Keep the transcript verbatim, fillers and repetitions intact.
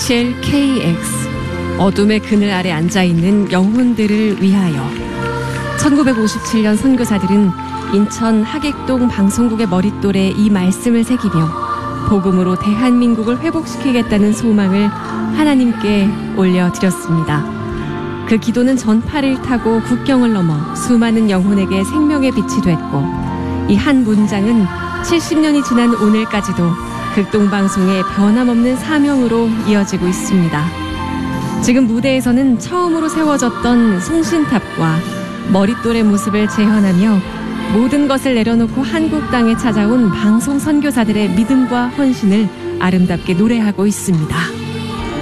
이티엘 케이엑스 어둠의 그늘 아래 앉아있는 영혼들을 위하여. 천구백오십칠 년 선교사들은 인천 하객동 방송국의 머릿돌에 이 말씀을 새기며 복음으로 대한민국을 회복시키겠다는 소망을 하나님께 올려드렸습니다. 그 기도는 전파를 타고 국경을 넘어 수많은 영혼에게 생명의 빛이 됐고, 이 한 문장은 칠십 년이 지난 오늘까지도 극동방송의 변함없는 사명으로 이어지고 있습니다. 지금 무대에서는 처음으로 세워졌던 송신탑과 머릿돌의 모습을 재현하며 모든 것을 내려놓고 한국 땅에 찾아온 방송 선교사들의 믿음과 헌신을 아름답게 노래하고 있습니다.